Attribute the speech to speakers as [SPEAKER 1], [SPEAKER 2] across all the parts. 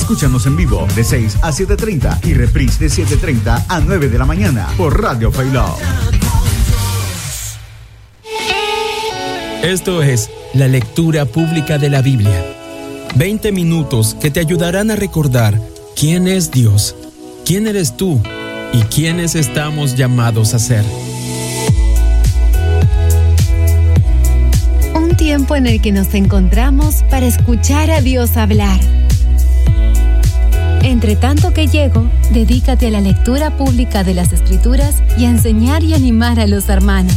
[SPEAKER 1] Escúchanos en vivo de 6 a 7:30 y reprise de 7:30 a 9 de la mañana por Radio Failao.
[SPEAKER 2] Esto es la lectura pública de la Biblia. 20 minutos que te ayudarán a recordar quién es Dios, quién eres tú y quiénes estamos llamados a ser.
[SPEAKER 3] Un tiempo en el que nos encontramos para escuchar a Dios hablar. Entre tanto que llego, dedícate a la lectura pública de las Escrituras y a enseñar y animar a los hermanos.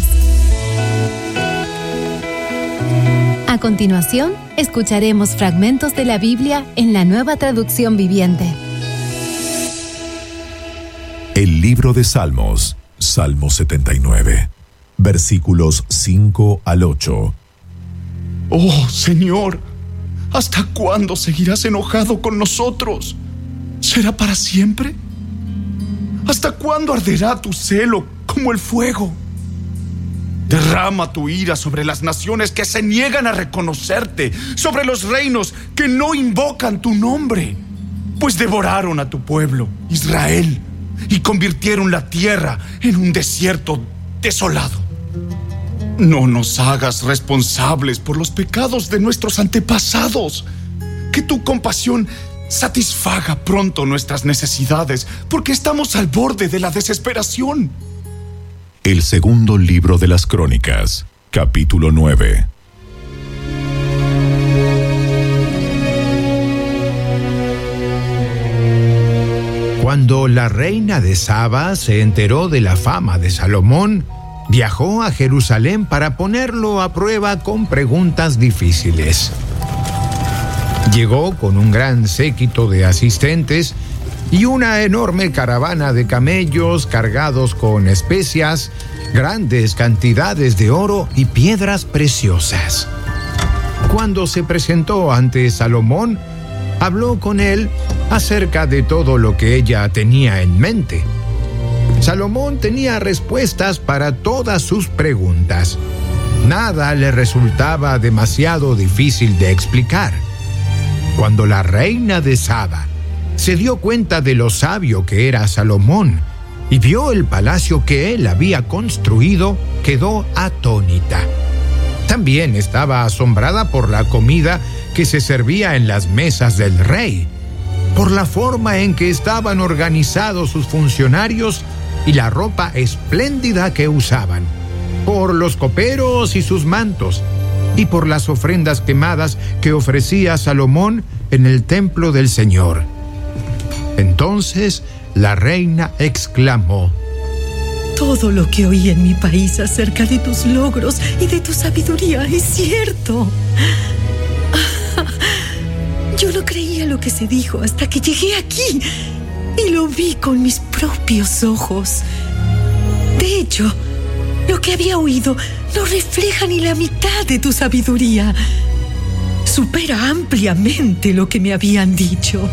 [SPEAKER 3] A continuación, escucharemos fragmentos de la Biblia en la Nueva Traducción Viviente.
[SPEAKER 4] El libro de Salmos, Salmo 79, versículos 5 al 8.
[SPEAKER 5] Oh, Señor, ¿hasta cuándo seguirás enojado con nosotros? ¿Será para siempre? ¿Hasta cuándo arderá tu celo como el fuego? Derrama tu ira sobre las naciones que se niegan a reconocerte, sobre los reinos que no invocan tu nombre, pues devoraron a tu pueblo, Israel, y convirtieron la tierra en un desierto desolado. No nos hagas responsables por los pecados de nuestros antepasados. Que tu compasión satisfaga pronto nuestras necesidades, porque estamos al borde de la desesperación.
[SPEAKER 4] El segundo libro de las Crónicas, capítulo 9.
[SPEAKER 6] Cuando la reina de Saba se enteró de la fama de Salomón, viajó a Jerusalén para ponerlo a prueba con preguntas difíciles. Llegó con un gran séquito de asistentes y una enorme caravana de camellos cargados con especias, grandes cantidades de oro y piedras preciosas. Cuando se presentó ante Salomón, habló con él acerca de todo lo que ella tenía en mente. Salomón tenía respuestas para todas sus preguntas. Nada le resultaba demasiado difícil de explicar. Cuando la reina de Saba se dio cuenta de lo sabio que era Salomón y vio el palacio que él había construido, quedó atónita. También estaba asombrada por la comida que se servía en las mesas del rey, por la forma en que estaban organizados sus funcionarios y la ropa espléndida que usaban, por los coperos y sus mantos, y por las ofrendas quemadas que ofrecía Salomón en el templo del Señor. Entonces la reina exclamó:
[SPEAKER 7] todo lo que oí en mi país acerca de tus logros y de tu sabiduría es cierto. Yo no creía lo que se dijo hasta que llegué aquí y lo vi con mis propios ojos. De hecho, lo que había oído no refleja ni la mitad de tu sabiduría. Supera ampliamente lo que me habían dicho.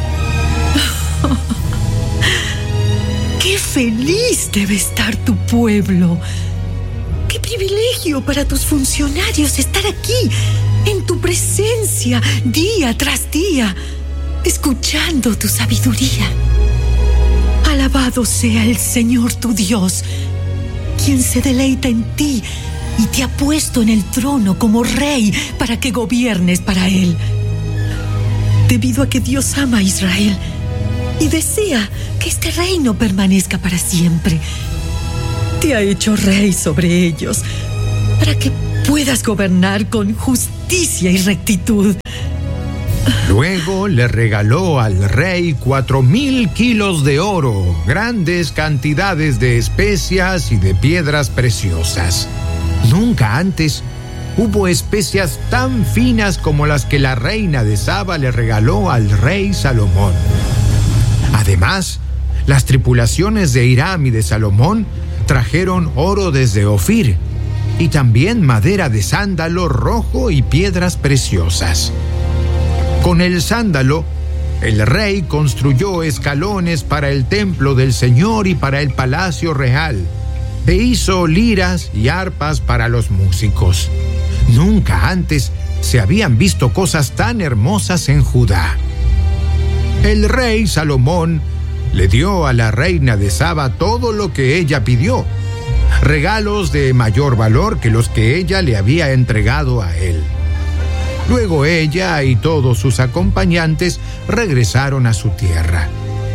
[SPEAKER 7] ¡Qué feliz debe estar tu pueblo! ¡Qué privilegio para tus funcionarios estar aquí, en tu presencia, día tras día, escuchando tu sabiduría! Alabado sea el Señor tu Dios, quien se deleita en ti y te ha puesto en el trono como rey para que gobiernes para Él. Debido a que Dios ama a Israel y desea que este reino permanezca para siempre, te ha hecho rey sobre ellos para que puedas gobernar con justicia y rectitud.
[SPEAKER 6] Luego le regaló al rey 4,000 kilos de oro, grandes cantidades de especias y de piedras preciosas. Nunca antes hubo especias tan finas como las que la reina de Saba le regaló al rey Salomón. Además, las tripulaciones de Hiram y de Salomón trajeron oro desde Ofir y también madera de sándalo rojo y piedras preciosas. Con el sándalo, el rey construyó escalones para el templo del Señor y para el palacio real, e hizo liras y arpas para los músicos. Nunca antes se habían visto cosas tan hermosas en Judá. El rey Salomón le dio a la reina de Saba todo lo que ella pidió, regalos de mayor valor que los que ella le había entregado a él. Luego ella y todos sus acompañantes regresaron a su tierra.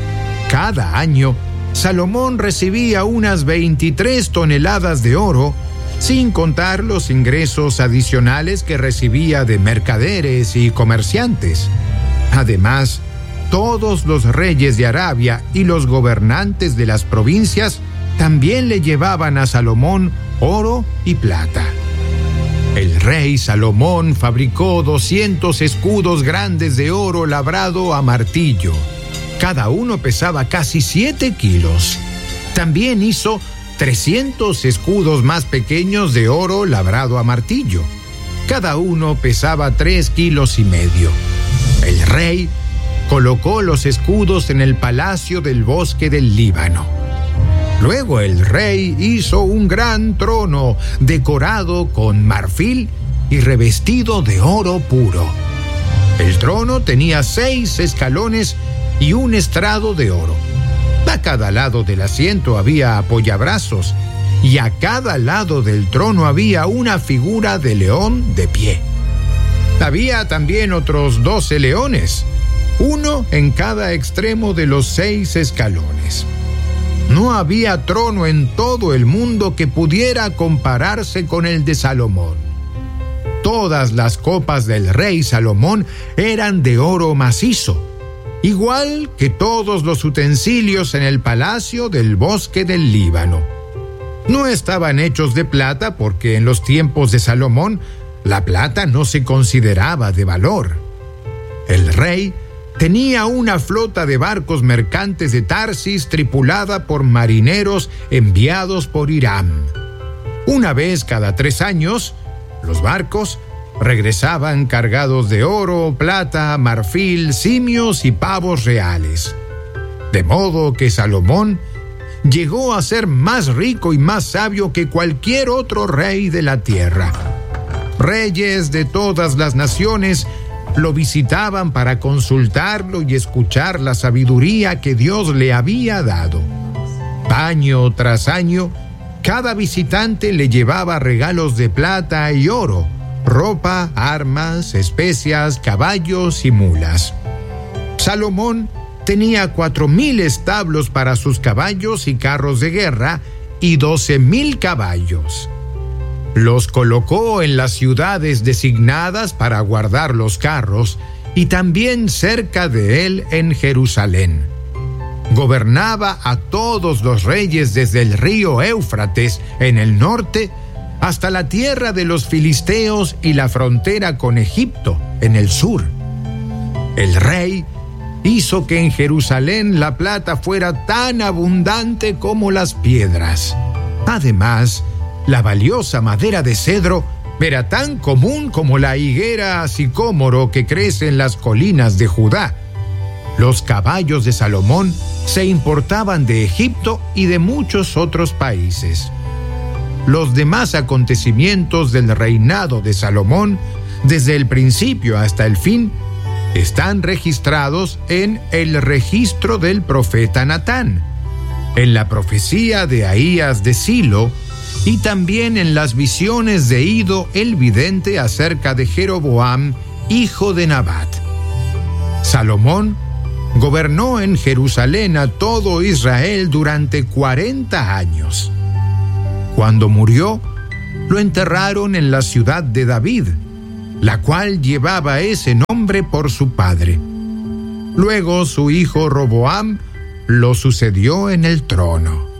[SPEAKER 6] Cada año, Salomón recibía unas 23 toneladas de oro, sin contar los ingresos adicionales que recibía de mercaderes y comerciantes. Además, todos los reyes de Arabia y los gobernantes de las provincias también le llevaban a Salomón oro y plata. El rey Salomón fabricó 200 escudos grandes de oro labrado a martillo. Cada uno pesaba casi 7 kilos. También hizo 300 escudos más pequeños de oro labrado a martillo. Cada uno pesaba 3,5 kilos. El rey colocó los escudos en el palacio del bosque del Líbano. Luego el rey hizo un gran trono decorado con marfil y revestido de oro puro. El trono tenía 6 escalones y un estrado de oro. A cada lado del asiento había apoyabrazos y a cada lado del trono había una figura de león de pie. Había también otros 12 leones, uno en cada extremo de los 6 escalones. No había trono en todo el mundo que pudiera compararse con el de Salomón. Todas las copas del rey Salomón eran de oro macizo, igual que todos los utensilios en el palacio del bosque del Líbano. No estaban hechos de plata porque en los tiempos de Salomón la plata no se consideraba de valor. El rey tenía una flota de barcos mercantes de Tarsis tripulada por marineros enviados por Hiram. Una vez cada 3 años, los barcos regresaban cargados de oro, plata, marfil, simios y pavos reales. De modo que Salomón llegó a ser más rico y más sabio que cualquier otro rey de la tierra. Reyes de todas las naciones lo visitaban para consultarlo y escuchar la sabiduría que Dios le había dado. Año tras año, cada visitante le llevaba regalos de plata y oro, ropa, armas, especias, caballos y mulas. Salomón tenía 4,000 establos para sus caballos y carros de guerra y 12,000 caballos. Los colocó en las ciudades designadas para guardar los carros y también cerca de él en Jerusalén. Gobernaba a todos los reyes desde el río Éufrates en el norte hasta la tierra de los filisteos y la frontera con Egipto en el sur. El rey hizo que en Jerusalén la plata fuera tan abundante como las piedras. Además, la valiosa madera de cedro era tan común como la higuera sicómoro que crece en las colinas de Judá. Los caballos de Salomón se importaban de Egipto y de muchos otros países. Los demás acontecimientos del reinado de Salomón, desde el principio hasta el fin, están registrados en el registro del profeta Natán, en la profecía de Ahías de Silo y también en las visiones de Ido el vidente acerca de Jeroboam, hijo de Nabat. Salomón gobernó en Jerusalén a todo Israel durante 40 años. Cuando murió, lo enterraron en la ciudad de David, la cual llevaba ese nombre por su padre. Luego su hijo Roboam lo sucedió en el trono.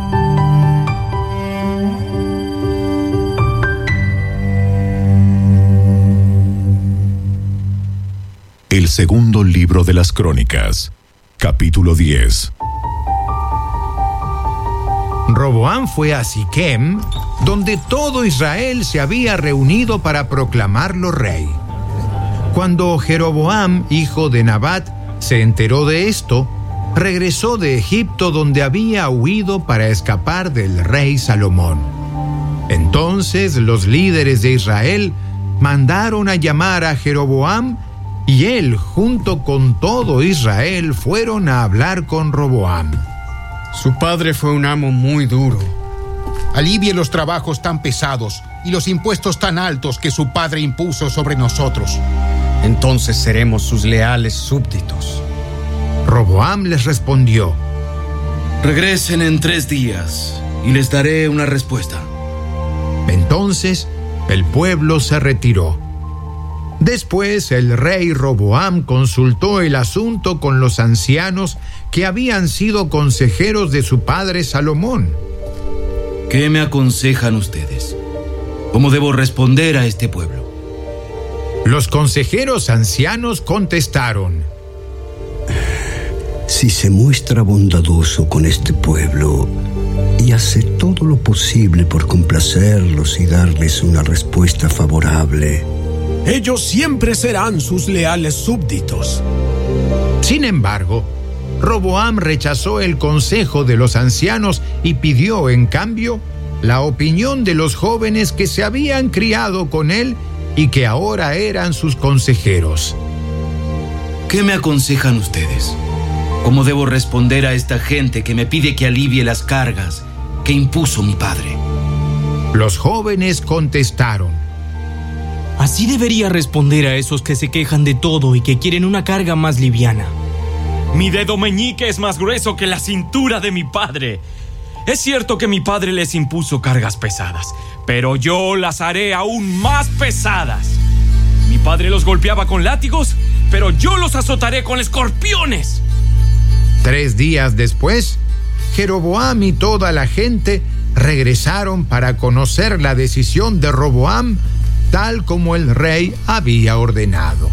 [SPEAKER 4] El segundo libro de las Crónicas, capítulo 10.
[SPEAKER 6] Roboam fue a Siquem, donde todo Israel se había reunido para proclamarlo rey. Cuando Jeroboam, hijo de Nabat, se enteró de esto, regresó de Egipto, donde había huido para escapar del rey Salomón. Entonces los líderes de Israel mandaron a llamar a Jeroboam y él, junto con todo Israel, fueron a hablar con Roboam.
[SPEAKER 8] Su padre fue un amo muy duro.
[SPEAKER 9] Alivie los trabajos tan pesados y los impuestos tan altos que su padre impuso sobre nosotros.
[SPEAKER 8] Entonces seremos sus leales súbditos.
[SPEAKER 6] Roboam les respondió:
[SPEAKER 10] regresen en 3 días y les daré una respuesta.
[SPEAKER 6] Entonces el pueblo se retiró. Después el rey Roboam consultó el asunto con los ancianos que habían sido consejeros de su padre Salomón.
[SPEAKER 10] ¿Qué me aconsejan ustedes? ¿Cómo debo responder a este pueblo?
[SPEAKER 6] Los consejeros ancianos contestaron:
[SPEAKER 11] si se muestra bondadoso con este pueblo y hace todo lo posible por complacerlos y darles una respuesta favorable,
[SPEAKER 12] ellos siempre serán sus leales súbditos.
[SPEAKER 6] Sin embargo, Roboam rechazó el consejo de los ancianos y pidió, en cambio, la opinión de los jóvenes que se habían criado con él y que ahora eran sus consejeros.
[SPEAKER 10] ¿Qué me aconsejan ustedes? ¿Cómo debo responder a esta gente que me pide que alivie las cargas que impuso mi padre?
[SPEAKER 6] Los jóvenes contestaron:
[SPEAKER 13] así debería responder a esos que se quejan de todo y que quieren una carga más liviana.
[SPEAKER 14] Mi dedo meñique es más grueso que la cintura de mi padre. Es cierto que mi padre les impuso cargas pesadas, pero yo las haré aún más pesadas. Mi padre los golpeaba con látigos, pero yo los azotaré con escorpiones.
[SPEAKER 6] 3 días después, Jeroboam y toda la gente regresaron para conocer la decisión de Roboam, tal como el rey había ordenado.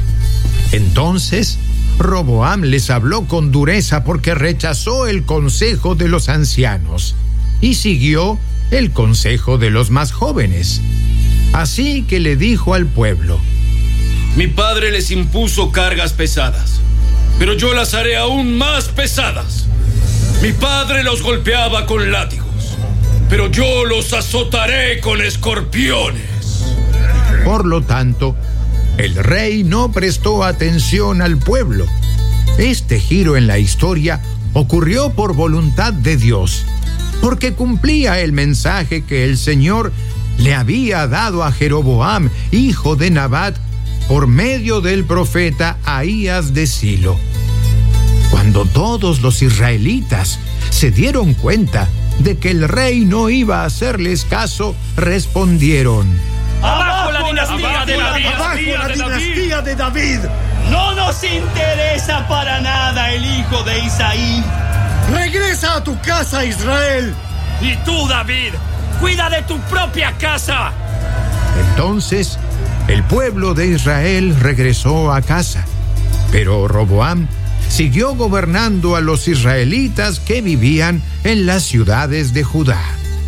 [SPEAKER 6] Entonces, Roboam les habló con dureza porque rechazó el consejo de los ancianos y siguió el consejo de los más jóvenes. Así que le dijo al pueblo:
[SPEAKER 10] mi padre les impuso cargas pesadas, pero yo las haré aún más pesadas. Mi padre los golpeaba con látigos, pero yo los azotaré con escorpiones.
[SPEAKER 6] Por lo tanto, el rey no prestó atención al pueblo. Este giro en la historia ocurrió por voluntad de Dios, porque cumplía el mensaje que el Señor le había dado a Jeroboam, hijo de Nabat, por medio del profeta Ahías de Silo. Cuando todos los israelitas se dieron cuenta de que el rey no iba a hacerles caso, respondieron:
[SPEAKER 14] ¡abajo la dinastía de David!
[SPEAKER 12] ¡Abajo la dinastía de David!
[SPEAKER 14] No nos interesa para nada el hijo de Isaí.
[SPEAKER 12] ¡Regresa a tu casa, Israel!
[SPEAKER 14] Y tú, David, cuida de tu propia casa.
[SPEAKER 6] Entonces, el pueblo de Israel regresó a casa, pero Roboam siguió gobernando a los israelitas que vivían en las ciudades de Judá.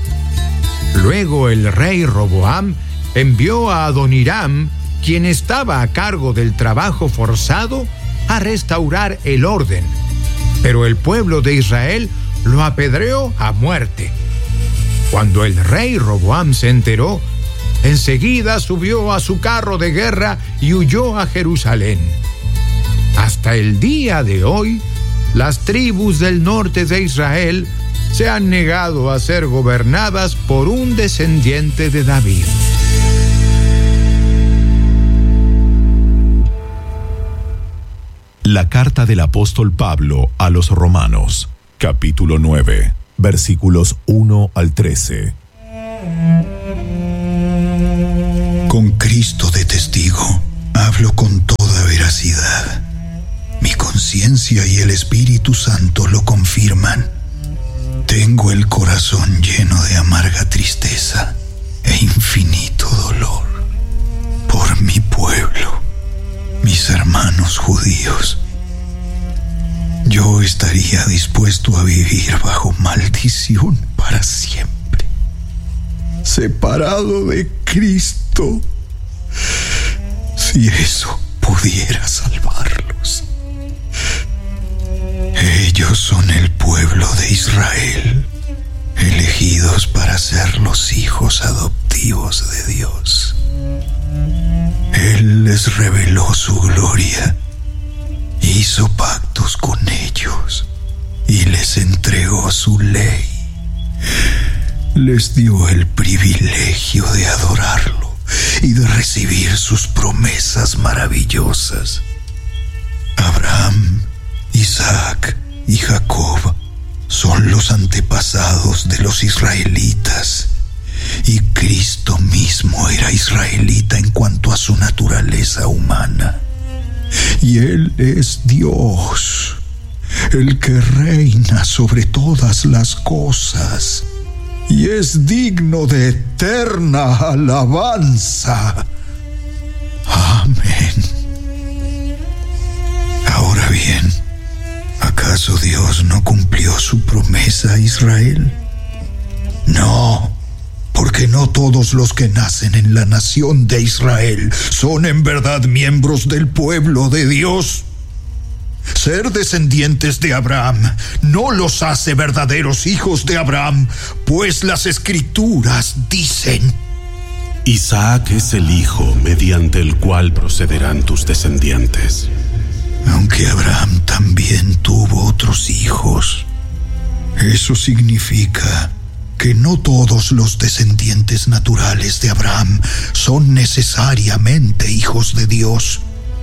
[SPEAKER 6] Luego el rey Roboam envió a Adoniram, quien estaba a cargo del trabajo forzado, a restaurar el orden, pero el pueblo de Israel lo apedreó a muerte. Cuando el rey Roboam se enteró, enseguida subió a su carro de guerra y huyó a Jerusalén. Hasta el día de hoy, las tribus del norte de Israel se han negado a ser gobernadas por un descendiente de David.
[SPEAKER 4] La carta del apóstol Pablo a los Romanos, capítulo 9, versículos 1 al 13.
[SPEAKER 15] Con Cristo de testigo, hablo con toda veracidad. Mi conciencia y el Espíritu Santo lo confirman. Tengo el corazón lleno de amarga tristeza e infinito dolor por mi pueblo, mis hermanos judíos. Yo estaría dispuesto a vivir bajo maldición para siempre, separado de Cristo, si eso pudiera salvarlos. Ellos son el pueblo de Israel, elegidos para ser los hijos adoptivos de Dios. Él les reveló su gloria, hizo pactos con ellos y les entregó su ley. Les dio el privilegio de adorarlo y de recibir sus promesas maravillosas. Abraham, Isaac y Jacob son los antepasados de los israelitas, y Cristo mismo era israelita en cuanto a su naturaleza humana. Y Él es Dios, el que reina sobre todas las cosas, y es digno de eterna alabanza. Amén. Ahora bien, ¿acaso Dios no cumplió su promesa a Israel? No, porque no todos los que nacen en la nación de Israel son en verdad miembros del pueblo de Dios. Ser descendientes de Abraham no los hace verdaderos hijos de Abraham, pues las Escrituras dicen:
[SPEAKER 16] Isaac es el hijo mediante el cual procederán tus descendientes.
[SPEAKER 15] Aunque Abraham también tuvo otros hijos, eso significa que no todos los descendientes naturales de Abraham son necesariamente hijos de Dios.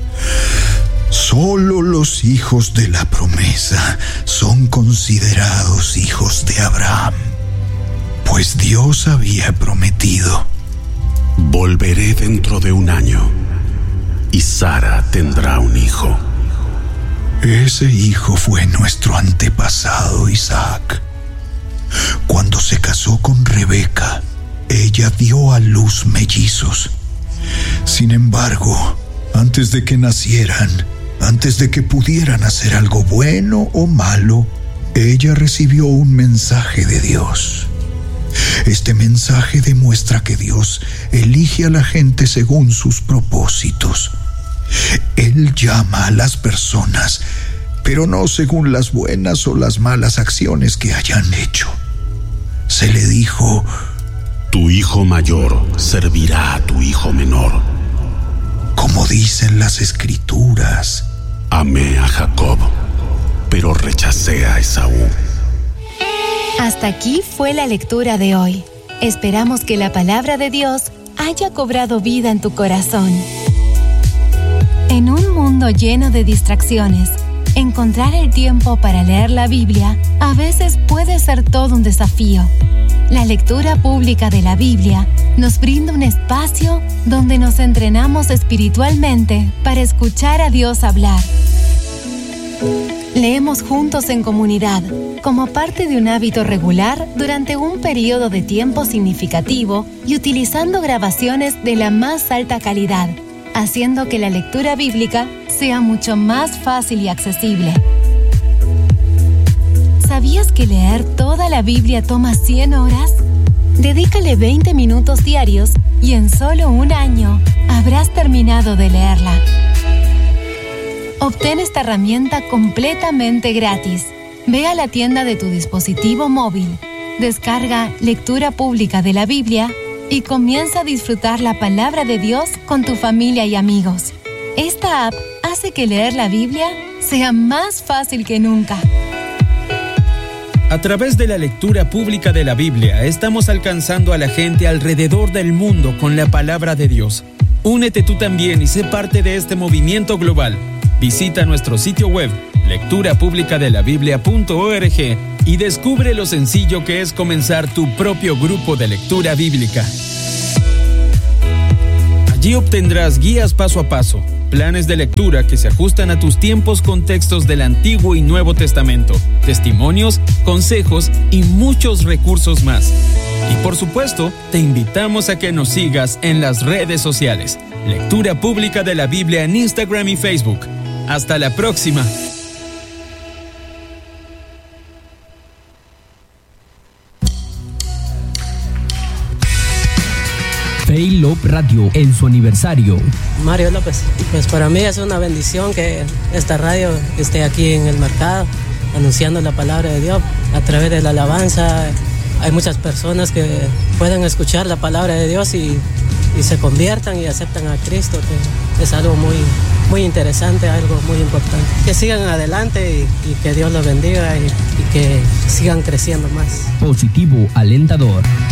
[SPEAKER 15] Solo los hijos de la promesa son considerados hijos de Abraham, pues Dios había prometido:
[SPEAKER 16] volveré dentro de un año y Sara tendrá un hijo.
[SPEAKER 15] Ese hijo fue nuestro antepasado Isaac. Cuando se casó con Rebeca, ella dio a luz mellizos. Sin embargo, antes de que nacieran, antes de que pudieran hacer algo bueno o malo, ella recibió un mensaje de Dios. Este mensaje demuestra que Dios elige a la gente según sus propósitos. Él llama a las personas, pero no según las buenas o las malas acciones que hayan hecho. Se le dijo:
[SPEAKER 16] tu hijo mayor servirá a tu hijo menor.
[SPEAKER 15] Como dicen las Escrituras:
[SPEAKER 16] amé a Jacob, pero rechacé a Esaú.
[SPEAKER 3] Hasta aquí fue la lectura de hoy. Esperamos que la palabra de Dios haya cobrado vida en tu corazón. En un mundo lleno de distracciones, encontrar el tiempo para leer la Biblia a veces puede ser todo un desafío. La lectura pública de la Biblia nos brinda un espacio donde nos entrenamos espiritualmente para escuchar a Dios hablar. Leemos juntos en comunidad, como parte de un hábito regular durante un periodo de tiempo significativo y utilizando grabaciones de la más alta calidad, haciendo que la lectura bíblica sea mucho más fácil y accesible. ¿Sabías que leer toda la Biblia toma 100 horas? Dedícale 20 minutos diarios y en solo un año habrás terminado de leerla. Obtén esta herramienta completamente gratis. Ve a la tienda de tu dispositivo móvil, descarga Lectura Pública de la Biblia y comienza a disfrutar la palabra de Dios con tu familia y amigos. Esta app hace que leer la Biblia sea más fácil que nunca.
[SPEAKER 2] A través de la lectura pública de la Biblia, estamos alcanzando a la gente alrededor del mundo con la palabra de Dios. Únete tú también y sé parte de este movimiento global. Visita nuestro sitio web, lecturapublicadelabiblia.org, y descubre lo sencillo que es comenzar tu propio grupo de lectura bíblica. Allí obtendrás guías paso a paso, planes de lectura que se ajustan a tus tiempos con textos del Antiguo y Nuevo Testamento, testimonios, consejos y muchos recursos más. Y por supuesto, te invitamos a que nos sigas en las redes sociales. Lectura Pública de la Biblia en Instagram y Facebook. Hasta la próxima.
[SPEAKER 17] Faith Love Radio en su aniversario.
[SPEAKER 18] Mario López, pues para mí es una bendición que esta radio esté aquí en el mercado, anunciando la palabra de Dios a través de la alabanza hay muchas personas que pueden escuchar la palabra de Dios y se conviertan y aceptan a Cristo, que es algo muy interesante, algo muy importante. Que sigan adelante y que Dios los bendiga y que sigan creciendo más.
[SPEAKER 17] Positivo alentador.